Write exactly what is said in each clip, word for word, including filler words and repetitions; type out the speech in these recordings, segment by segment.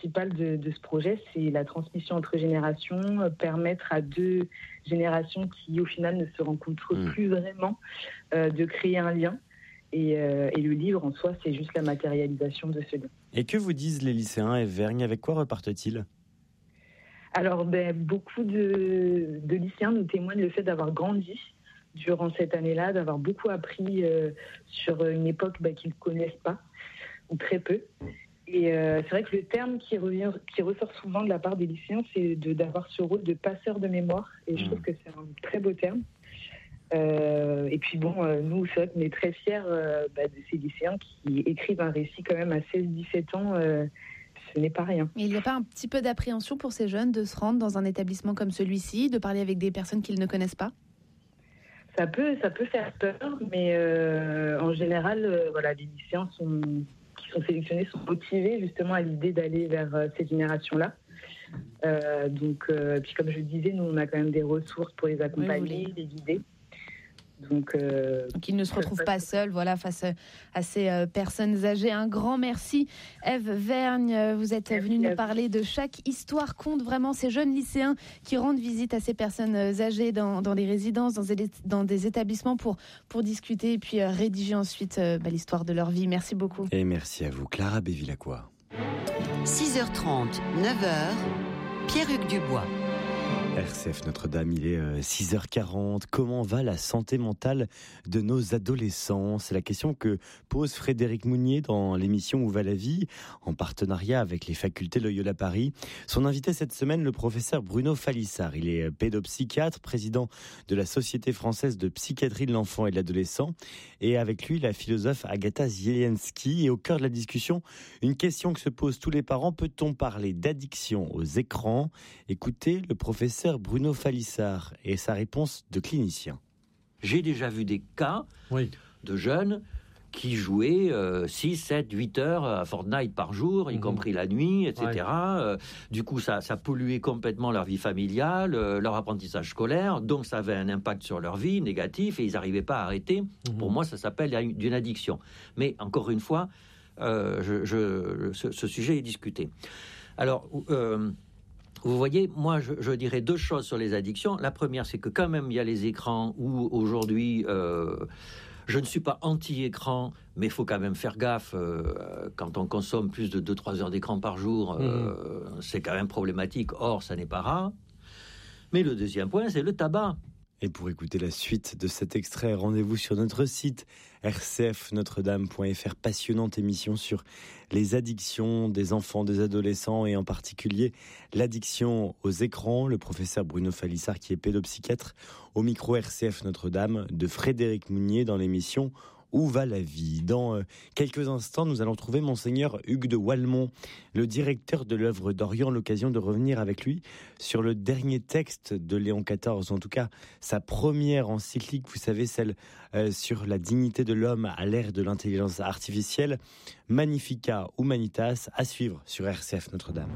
principal de, de ce projet, c'est la transmission entre générations, euh, permettre à deux générations qui, au final, ne se rencontrent mmh. plus vraiment, euh, de créer un lien. Et, euh, et le livre, en soi, c'est juste la matérialisation de ce lien. Et que vous disent les lycéens, Ève Vergne? Avec quoi repartent-ils? Alors, ben, beaucoup de, de lycéens nous témoignent le fait d'avoir grandi durant cette année-là, d'avoir beaucoup appris euh, sur une époque ben, qu'ils ne connaissent pas, ou très peu. Et euh, c'est vrai que le terme qui, revient, qui ressort souvent de la part des lycéens, c'est de, d'avoir ce rôle de passeur de mémoire. Et je trouve que c'est un très beau terme. Euh, et puis bon, euh, nous, c'est vrai qu'on est très fiers euh, bah, de ces lycéens qui écrivent un récit quand même à seize dix-sept ans. Euh, ce n'est pas rien. Et il n'y a pas un petit peu d'appréhension pour ces jeunes de se rendre dans un établissement comme celui-ci, de parler avec des personnes qu'ils ne connaissent pas? Ça peut, ça peut faire peur, mais euh, en général, euh, voilà, les lycéens sont, qui sont sélectionnés sont motivés justement à l'idée d'aller vers euh, cette génération-là. Euh, donc, euh, puis comme je le disais, nous, on a quand même des ressources pour les accompagner, oui, les guider. Donc, euh, Donc, ils ne se retrouvent pas seuls, voilà, face à ces euh, personnes âgées. Un grand merci, Ève Vergne. Vous êtes venue nous parler de chaque histoire compte vraiment ces jeunes lycéens qui rendent visite à ces personnes âgées dans, dans des résidences, dans des, dans des établissements pour, pour discuter et puis euh, rédiger ensuite euh, bah, l'histoire de leur vie. Merci beaucoup. Et merci à vous, Clara Bévilacqua. six heures trente, neuf heures, Pierre-Hugues Dubois. R C F Notre-Dame, il est six heures quarante. Comment va la santé mentale de nos adolescents? C'est la question que pose Frédéric Mounier dans l'émission Où va la vie, en partenariat avec les facultés Loyola Paris. Son invité cette semaine, le professeur Bruno Falissard. Il est pédopsychiatre, président de la Société française de psychiatrie de l'enfant et de l'adolescent. Et avec lui, la philosophe Agatha Zieliński. Et au cœur de la discussion, une question que se posent tous les parents. Peut-on parler d'addiction aux écrans? Écoutez le professeur Bruno Falissard et sa réponse de clinicien. J'ai déjà vu des cas oui. de jeunes qui jouaient euh, six, sept, huit heures à Fortnite par jour, y mmh. compris la nuit, et cetera. Ouais. Euh, du coup, ça, ça polluait complètement leur vie familiale, euh, leur apprentissage scolaire, donc ça avait un impact sur leur vie négatif et ils n'arrivaient pas à arrêter. Mmh. Pour moi, ça s'appelle une addiction. Mais encore une fois, euh, je, je, ce, ce sujet est discuté. Alors... Euh, Vous voyez, moi, je, je dirais deux choses sur les addictions. La première, c'est que quand même, il y a les écrans où, aujourd'hui, euh, je ne suis pas anti-écran, mais il faut quand même faire gaffe. Euh, quand on consomme plus de deux à trois heures d'écran par jour, euh, mmh. c'est quand même problématique. Or, ça n'est pas rare. Mais le deuxième point, c'est le tabac. Et pour écouter la suite de cet extrait, rendez-vous sur notre site r c f notre dame point f r. Passionnante émission sur les addictions des enfants, des adolescents et en particulier l'addiction aux écrans. Le professeur Bruno Falissard qui est pédopsychiatre au micro R C F Notre-Dame de Frédéric Mounier dans l'émission Où va la vie? Dans euh, quelques instants, nous allons trouver Monseigneur Hugues de Walmont, le directeur de l'œuvre d'Orient, l'occasion de revenir avec lui sur le dernier texte de Léon quatorze, en tout cas sa première encyclique, vous savez, celle euh, sur la dignité de l'homme à l'ère de l'intelligence artificielle, Magnificat Humanitas, à suivre sur R C F Notre-Dame.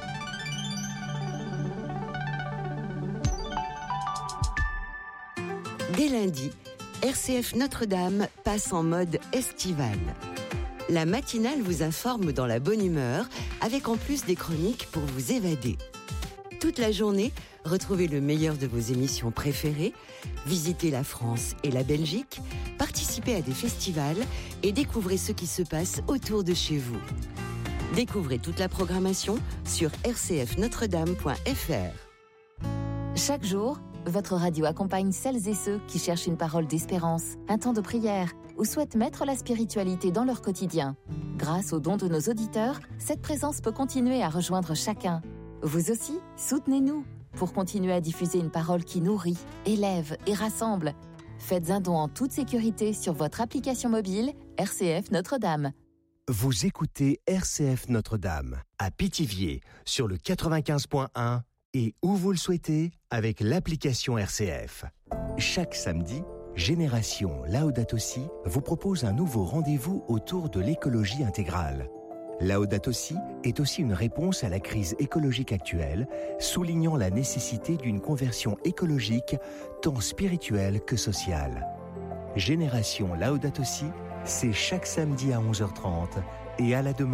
Dès lundi, R C F Notre-Dame passe en mode estival. La matinale vous informe dans la bonne humeur, avec en plus des chroniques pour vous évader. Toute la journée, retrouvez le meilleur de vos émissions préférées, visitez la France et la Belgique, participez à des festivals et découvrez ce qui se passe autour de chez vous. Découvrez toute la programmation sur r c f notre dame point f r. Chaque jour, votre radio accompagne celles et ceux qui cherchent une parole d'espérance, un temps de prière ou souhaitent mettre la spiritualité dans leur quotidien. Grâce aux dons de nos auditeurs, cette présence peut continuer à rejoindre chacun. Vous aussi, soutenez-nous pour continuer à diffuser une parole qui nourrit, élève et rassemble. Faites un don en toute sécurité sur votre application mobile R C F Notre-Dame. Vous écoutez R C F Notre-Dame à Pithiviers sur le quatre-vingt-quinze point un et où vous le souhaitez avec l'application R C F. Chaque samedi, Génération Laudato Si vous propose un nouveau rendez-vous autour de l'écologie intégrale. Laudato Si est aussi une réponse à la crise écologique actuelle, soulignant la nécessité d'une conversion écologique tant spirituelle que sociale. Génération Laudato Si, c'est chaque samedi à onze heures trente et à la demande